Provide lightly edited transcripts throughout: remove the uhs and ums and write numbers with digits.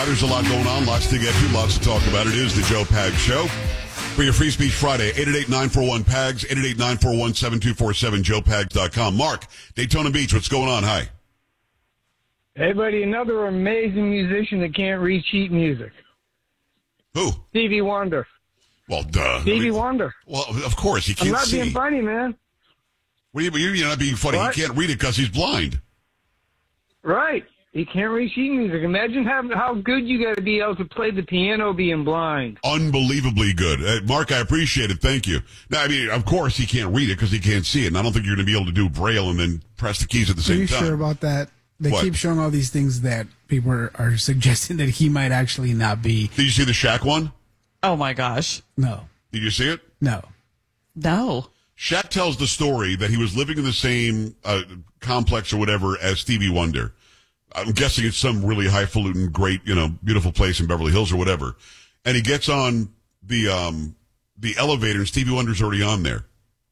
There's a lot going on, lots to get to, lots to talk about. It is the Joe Pags Show. For your Free Speech Friday, 888-941-PAGS, 888-941-7247, joepags.com. Mark, Daytona Beach, what's going on? Hi. Hey, buddy, another amazing musician that can't read sheet music. Who? Stevie Wonder. Well, duh. Stevie Wonder. Well, of course, he can't I'm not see. being funny, man. What are you're not being funny. What? He can't read it because he's blind. Right. He can't read sheet music. Imagine how good you got to be able to play the piano being blind. Unbelievably good. Mark, I appreciate it. Thank you. Now, I mean, of course, he can't read it because he can't see it. And I don't think you're going to be able to do Braille and then press the keys at the same time. Are you sure about that? They What? keep showing all these things that people are suggesting that he might actually not be. Did you see the Shaq one? Oh, my gosh. No. Did you see it? No. No. Shaq tells the story that he was living in the same complex or whatever as Stevie Wonder. I'm guessing it's some really highfalutin, great, beautiful place in Beverly Hills or whatever. And he gets on the elevator, and Stevie Wonder's already on there.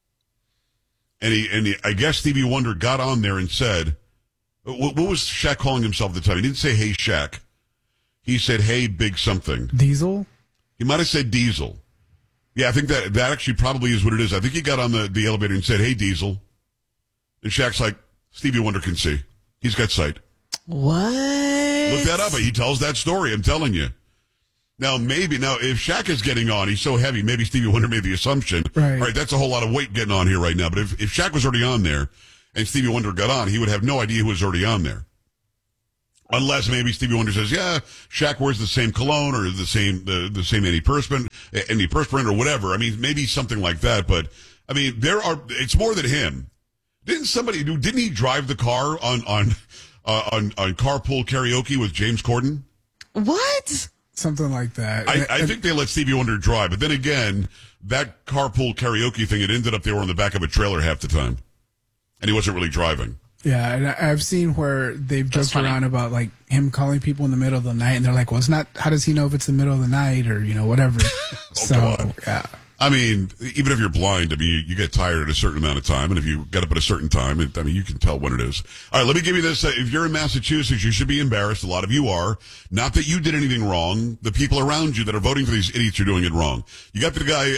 And I guess Stevie Wonder got on there and said, what was Shaq calling himself at the time? He didn't say, "Hey, Shaq." He said, "Hey, big something." Diesel? He might have said Diesel. Yeah, I think that actually probably is what it is. I think he got on the elevator and said, "Hey, Diesel." And Shaq's like, "Stevie Wonder can see. He's got sight." What? Look that up. He tells that story. I'm telling you. Now, if Shaq is getting on, he's so heavy, maybe Stevie Wonder made the assumption. Right. All right, that's a whole lot of weight getting on here right now. But if Shaq was already on there and Stevie Wonder got on, he would have no idea who was already on there. Unless maybe Stevie Wonder says, "Yeah, Shaq wears the same cologne or the same antiperspirant or whatever." I mean, maybe something like that. But I mean, it's more than him. Didn't he drive the car on Carpool Karaoke with James Corden? What? Something like that. I think they let Stevie Wonder drive, but then again, that Carpool Karaoke thing, it ended up they were on the back of a trailer half the time, and he wasn't really driving. Yeah, and I've seen where they've joked around about like him calling people in the middle of the night, and they're like, "Well, it's not. How does he know if it's the middle of the night or whatever?" Come on. Yeah. I mean, even if you're blind, I mean, you get tired at a certain amount of time, and if you get up at a certain time, you can tell when it is. All right, let me give you this. If you're in Massachusetts, you should be embarrassed. A lot of you are. Not that you did anything wrong. The people around you that are voting for these idiots are doing it wrong. You got the guy,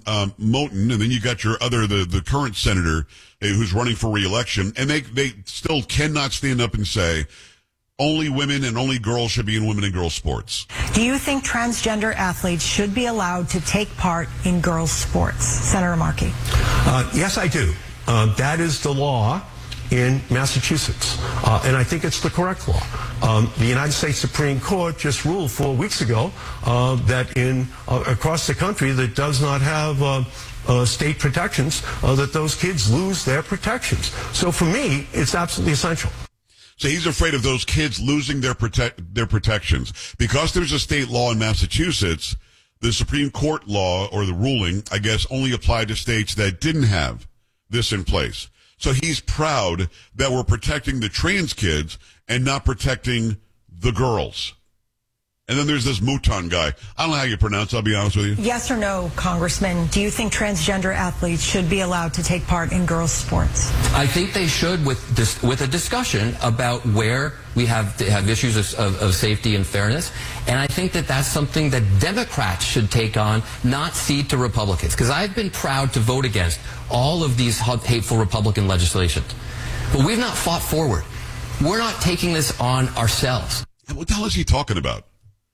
Moten, and then you got the current senator who's running for re-election, and they still cannot stand up and say, only women and only girls should be in women and girls sports. Do you think transgender athletes should be allowed to take part in girls sports? Senator Markey. Yes, I do. That is the law in Massachusetts, and I think it's the correct law. The United States Supreme Court just ruled 4 weeks ago that across the country that does not have state protections, that those kids lose their protections. So for me, it's absolutely essential. So he's afraid of those kids losing their protections. Because there's a state law in Massachusetts, the Supreme Court law, or the ruling, I guess, only applied to states that didn't have this in place. So he's proud that we're protecting the trans kids and not protecting the girls. And then there's this Mouton guy. I don't know how you pronounce it, I'll be honest with you. Yes or no, Congressman, do you think transgender athletes should be allowed to take part in girls sports? I think they should with a discussion about where we have issues of safety and fairness. And I think that that's something that Democrats should take on, not cede to Republicans. Because I've been proud to vote against all of these hateful Republican legislation. But we've not fought forward. We're not taking this on ourselves. What the hell is he talking about?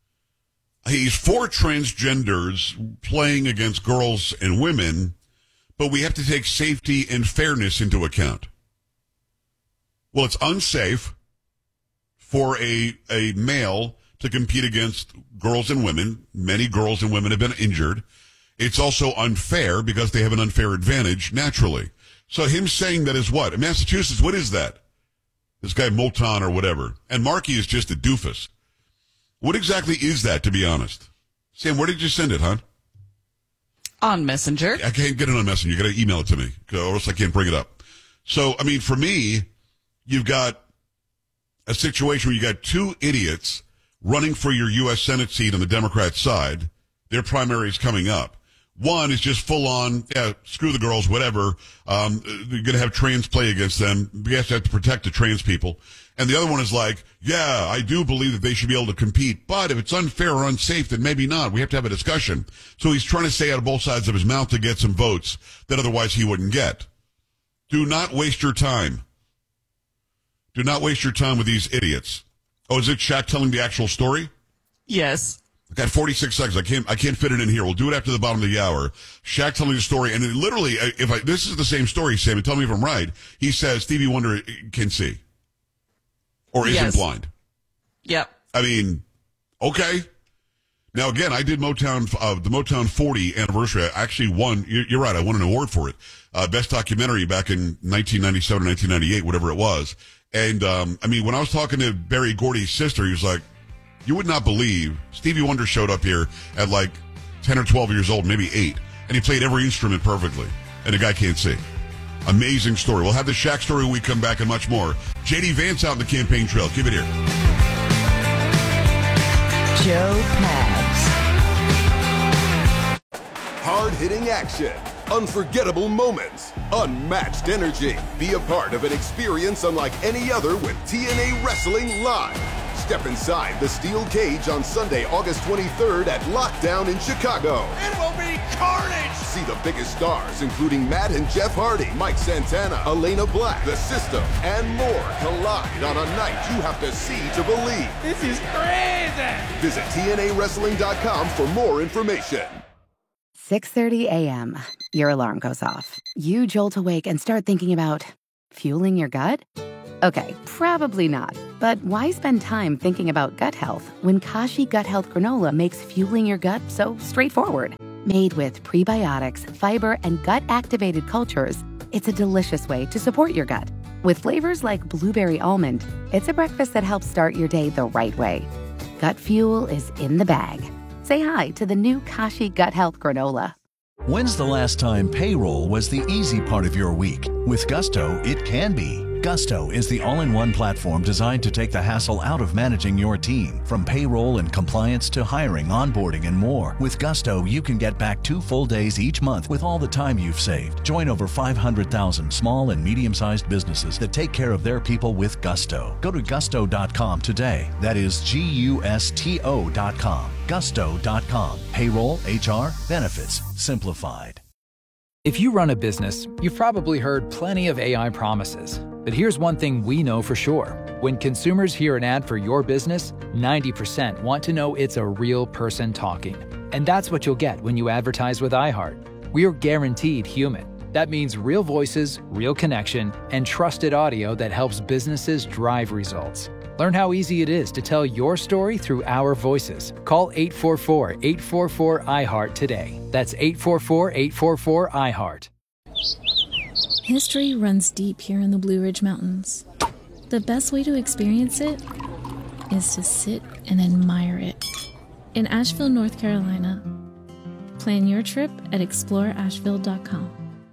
He's for transgenders playing against girls and women, but we have to take safety and fairness into account. Well, it's unsafe for a male to compete against girls and women. Many girls and women have been injured. It's also unfair because they have an unfair advantage naturally. So him saying that is what? In Massachusetts, what is that? This guy Moulton or whatever. And Markey is just a doofus. What exactly is that, to be honest? Sam, where did you send it, hon? On Messenger. I can't get it on Messenger. You got to email it to me, or else I can't bring it up. So, I mean, for me, you've got a situation where you got two idiots running for your U.S. Senate seat on the Democrat side. Their primary is coming up. One is just full on, screw the girls, whatever. You're going to have trans play against them. We have to protect the trans people. And the other one is like, yeah, I do believe that they should be able to compete, but if it's unfair or unsafe, then maybe not. We have to have a discussion. So he's trying to say out of both sides of his mouth to get some votes that otherwise he wouldn't get. Do not waste your time. Do not waste your time with these idiots. Oh, is it Shaq telling the actual story? Yes. I got 46 seconds. I can't fit it in here. We'll do it after the bottom of the hour. Shaq telling the story, and it literally, this is the same story, Sam, and tell me if I'm right. He says Stevie Wonder can see. Or isn't blind. Yep. I mean, okay. Now, again, I did the Motown 40 anniversary. I actually won, you're right, I won an award for it. Best documentary back in 1997 or 1998, whatever it was. And, I mean, when I was talking to Berry Gordy's sister, he was like, you would not believe Stevie Wonder showed up here at like 10 or 12 years old, maybe 8. And he played every instrument perfectly. And the guy can't see. Amazing story. We'll have the Shaq story when we come back and much more. J.D. Vance out in the campaign trail. Keep it here. Joe Pags. Hard-hitting action. Unforgettable moments. Unmatched energy. Be a part of an experience unlike any other with TNA Wrestling Live. Step inside the steel cage on Sunday, August 23rd at Lockdown in Chicago. It will be carnage! See the biggest stars, including Matt and Jeff Hardy, Mike Santana, Elena Black, The System, and more collide on a night you have to see to believe. This is crazy! Visit TNAWrestling.com for more information. 6:30 a.m. Your alarm goes off. You jolt awake and start thinking about fueling your gut? Okay, probably not. But why spend time thinking about gut health when Kashi Gut Health Granola makes fueling your gut so straightforward? Made with prebiotics, fiber, and gut-activated cultures, it's a delicious way to support your gut. With flavors like blueberry almond, it's a breakfast that helps start your day the right way. Gut fuel is in the bag. Say hi to the new Kashi Gut Health Granola. When's the last time payroll was the easy part of your week? With Gusto, it can be. Gusto is the all-in-one platform designed to take the hassle out of managing your team. From payroll and compliance to hiring, onboarding, and more. With Gusto, you can get back 2 full days each month with all the time you've saved. Join over 500,000 small and medium-sized businesses that take care of their people with Gusto. Go to gusto.com today. That is GUSTO.com. Gusto.com. Payroll, HR, benefits, simplified. If you run a business, you've probably heard plenty of AI promises. But here's one thing we know for sure. When consumers hear an ad for your business, 90% want to know it's a real person talking. And that's what you'll get when you advertise with iHeart. We're guaranteed human. That means real voices, real connection, and trusted audio that helps businesses drive results. Learn how easy it is to tell your story through our voices. Call 844-844-iHeart today. That's 844-844-iHeart. History runs deep here in the Blue Ridge Mountains. The best way to experience it is to sit and admire it. In Asheville, North Carolina. Plan your trip at exploreasheville.com.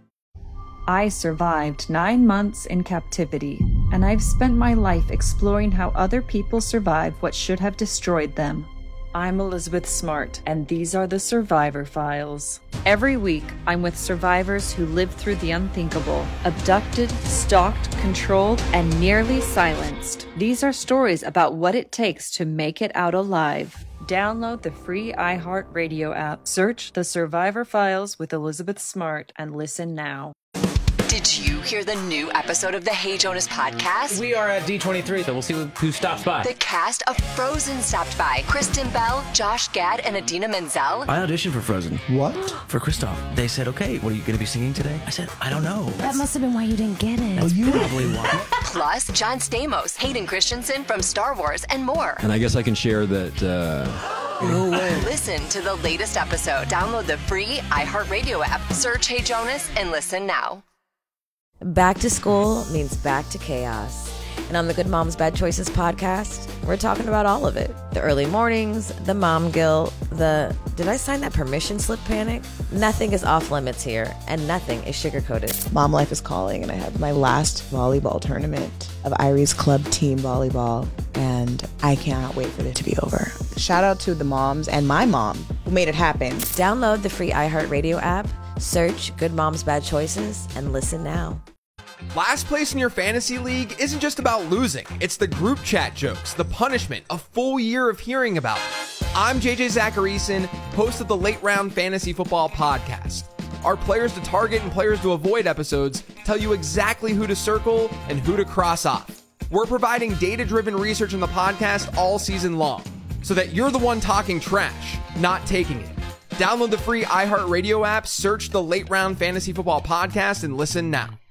I survived 9 months in captivity, and I've spent my life exploring how other people survived what should have destroyed them. I'm Elizabeth Smart, and these are the Survivor Files. Every week, I'm with survivors who lived through the unthinkable, abducted, stalked, controlled, and nearly silenced. These are stories about what it takes to make it out alive. Download the free iHeartRadio app, search The Survivor Files with Elizabeth Smart, and listen now. Did you hear the new episode of the Hey Jonas podcast? We are at D23, so we'll see who stops by. The cast of Frozen stopped by. Kristen Bell, Josh Gad, and Idina Menzel. I auditioned for Frozen. What? For Kristoff. They said, okay, what are you going to be singing today? I said, I don't know. That must have been why you didn't get it. That's probably why. Plus, John Stamos, Hayden Christensen from Star Wars, and more. And I guess I can share that... No way. Listen to the latest episode. Download the free iHeartRadio app. Search Hey Jonas and listen now. Back to school means back to chaos. And on the Good Moms Bad Choices podcast, we're talking about all of it. The early mornings, the mom guilt, the did I sign that permission slip panic? Nothing is off limits here, and nothing is sugar-coated. Mom life is calling, and I have my last volleyball tournament of Irie's club team volleyball, and I cannot wait for it to be over. Shout out to the moms and my mom who made it happen. Download the free iHeartRadio app, search Good Moms Bad Choices, and listen now. Last place in your fantasy league isn't just about losing. It's the group chat jokes, the punishment, a full year of hearing about it. I'm JJ Zacharyson, host of the Late Round Fantasy Football Podcast. Our players to target and players to avoid episodes tell you exactly who to circle and who to cross off. We're providing data-driven research in the podcast all season long, so that you're the one talking trash, not taking it. Download the free iHeartRadio app, search the Late Round Fantasy Football Podcast, and listen now.